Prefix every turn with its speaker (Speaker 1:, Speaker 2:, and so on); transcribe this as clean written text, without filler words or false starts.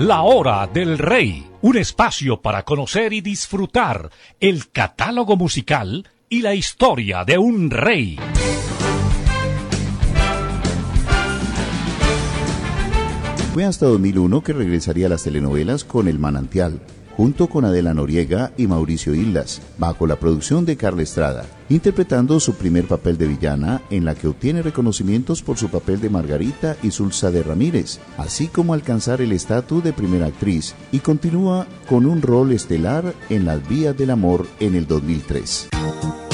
Speaker 1: La Hora del Rey, un espacio para conocer y disfrutar el catálogo musical y la historia de un rey.
Speaker 2: Fue hasta 2001 que regresaría a las telenovelas con El Manantial, junto con Adela Noriega y Mauricio Islas, bajo la producción de Carla Estrada, interpretando su primer papel de villana, en la que obtiene reconocimientos por su papel de Margarita y Zulsa de Ramírez, así como alcanzar el estatus de primera actriz, y continúa con un rol estelar en Las Vías del Amor en el 2003.